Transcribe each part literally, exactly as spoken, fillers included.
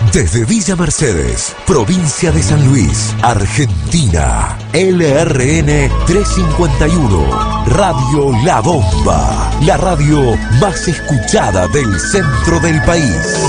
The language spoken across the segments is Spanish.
Desde Villa Mercedes, provincia de San Luis, Argentina, L R N trescientos cincuenta y uno, Radio La Bomba, la radio más escuchada del centro del país.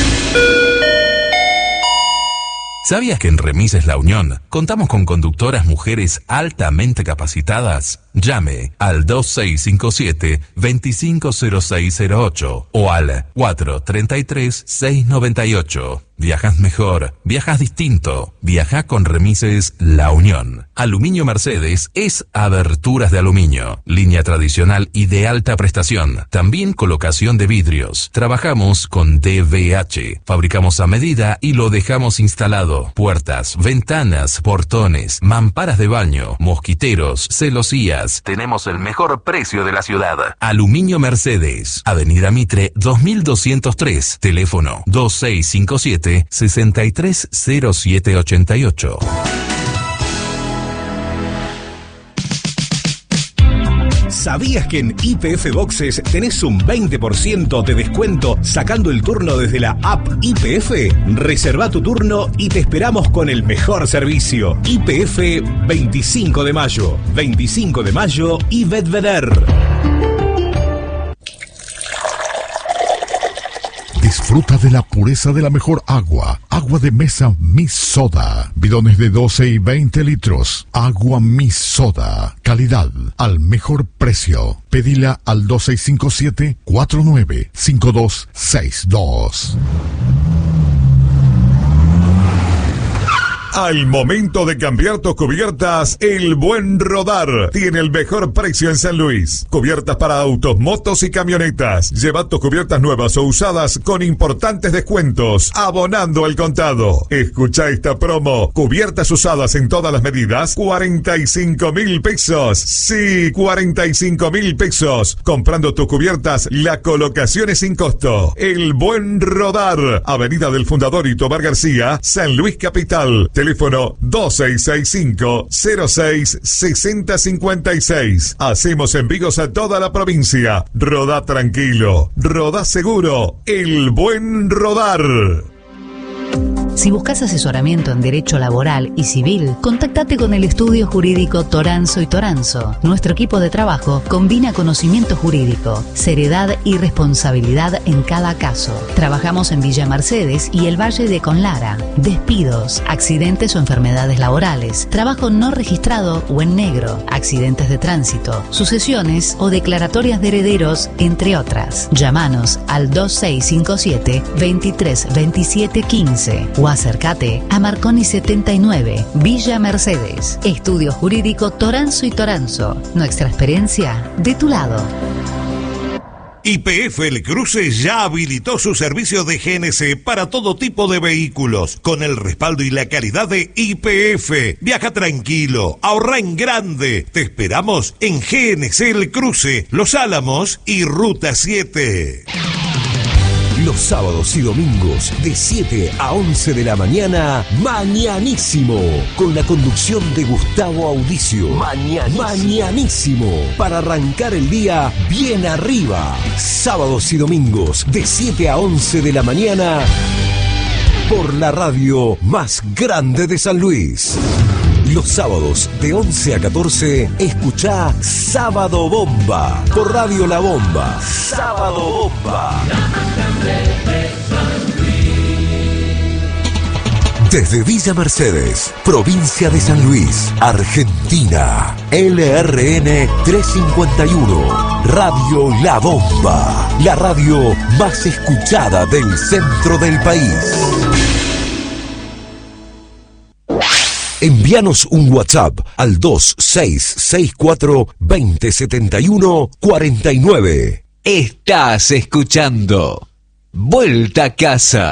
¿Sabías que en Remises La Unión contamos con conductoras mujeres altamente capacitadas? Llame al dos seis cinco siete, dos cinco cero seis cero ocho o al cuatro tres tres, seis nueve ocho. Viajas mejor, viajas distinto, viaja con Remises La Unión. Aluminio Mercedes es aberturas de aluminio, línea tradicional y de alta prestación. También colocación de vidrios. Trabajamos con D V H, fabricamos a medida y lo dejamos instalado. Puertas, ventanas, portones, mamparas de baño, mosquiteros, celosías. Tenemos el mejor precio de la ciudad. Aluminio Mercedes, Avenida Mitre dos mil doscientos tres, teléfono dos seis cinco siete, seis tres cero siete ocho ocho. ¿Sabías que en Y P F Boxes tenés un veinte por ciento de descuento sacando el turno desde la app Y P F? Reserva tu turno y te esperamos con el mejor servicio. Y P F veinticinco de mayo. veinticinco de mayo y Bedveder. Disfruta de la pureza de la mejor agua. Agua de mesa Miss Soda. Bidones de doce y veinte litros. Agua Miss Soda. Calidad al mejor precio. Pedila al dos seis cinco siete, cuatro nueve cinco dos seis dos. Al momento de cambiar tus cubiertas, El Buen Rodar tiene el mejor precio en San Luis. Cubiertas para autos, motos y camionetas. Lleva tus cubiertas nuevas o usadas con importantes descuentos, abonando al contado. Escucha esta promo. Cubiertas usadas en todas las medidas, cuarenta y cinco mil pesos. Sí, cuarenta y cinco mil pesos. Comprando tus cubiertas, la colocación es sin costo. El Buen Rodar. Avenida del Fundador y Tobar García, San Luis Capital. Teléfono dos seis seis cinco, cero seis, seis cero cinco seis. Hacemos envíos a toda la provincia. Rodá tranquilo, rodá seguro. El Buen Rodar. Si buscas asesoramiento en derecho laboral y civil, contáctate con el estudio jurídico Toranzo y Toranzo. Nuestro equipo de trabajo combina conocimiento jurídico, seriedad y responsabilidad en cada caso. Trabajamos en Villa Mercedes y el Valle de Conlara. Despidos, accidentes o enfermedades laborales, trabajo no registrado o en negro, accidentes de tránsito, sucesiones o declaratorias de herederos, entre otras. Llámanos al dos seis cinco siete, veintitrés veintisiete quince o acércate a Marconi setenta y nueve, Villa Mercedes. Estudio Jurídico Toranzo y Toranzo. Nuestra experiencia de tu lado. Y P F El Cruce ya habilitó su servicio de G N C para todo tipo de vehículos, con el respaldo y la calidad de Y P F. Viaja tranquilo, ahorra en grande. Te esperamos en G N C El Cruce, Los Álamos y Ruta siete. Los sábados y domingos de siete a once de la mañana, Mañanísimo, con la conducción de Gustavo Audicio. Mañanísimo. Mañanísimo, para arrancar el día bien arriba. Sábados y domingos de siete a once de la mañana, por la radio más grande de San Luis. Los sábados de once a catorce, escuchá Sábado Bomba por Radio La Bomba. Sábado Bomba. Desde Villa Mercedes, provincia de San Luis, Argentina, L R N trescientos cincuenta y uno, Radio La Bomba, la radio más escuchada del centro del país. Envíanos un WhatsApp al dos seis seis cuatro, veinte setenta y uno, cuarenta y nueve. Estás escuchando Vuelta a Casa.